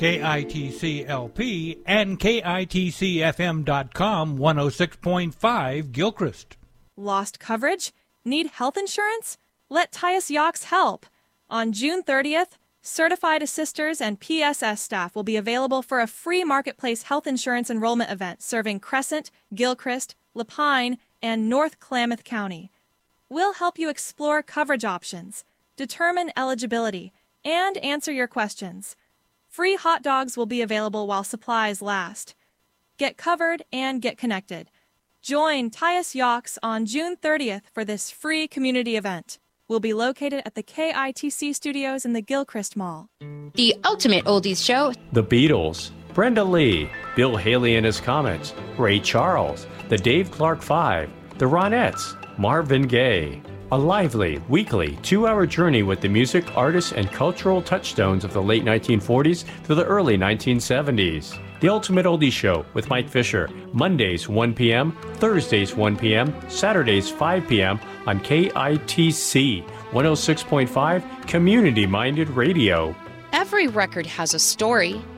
KITC-LP and KITCFM.com 106.5 Gilchrist. Lost coverage? Need health insurance? Let Tyus Yox help. On June 30th, certified assisters and PSS staff will be available for a free marketplace health insurance enrollment event serving Crescent, Gilchrist, Lapine, and North Klamath County. We'll help you explore coverage options, determine eligibility, and answer your questions. Free hot dogs will be available while supplies last. Get covered and get connected. Join Tyus Yox on June 30th for this free community event. We'll be located at the KITC studios in the Gilchrist Mall. The Ultimate Oldies Show. The Beatles, Brenda Lee, Bill Haley and his Comets, Ray Charles, the Dave Clark Five, the Ronettes, Marvin Gaye. A lively, weekly, 2-hour journey with the music, artists, and cultural touchstones of the late 1940s to the early 1970s. The Ultimate Oldies Show with Mike Fisher, Mondays 1 p.m., Thursdays 1 p.m., Saturdays 5 p.m. on KITC 106.5 Community-Minded Radio. Every record has a story.